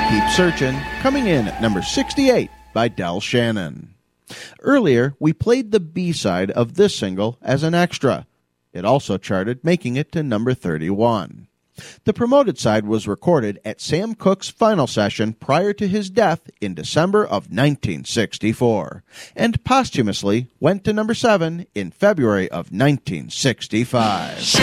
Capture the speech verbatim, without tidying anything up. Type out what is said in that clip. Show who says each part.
Speaker 1: Keep Searching, coming in at number sixty-eight by Del Shannon. Earlier, we played the B-side of this single as an extra. It also charted, making it to number thirty-one. The promoted side was recorded at Sam Cooke's final session prior to his death in December of nineteen sixty-four, and posthumously went to number seven in February of nineteen sixty-five.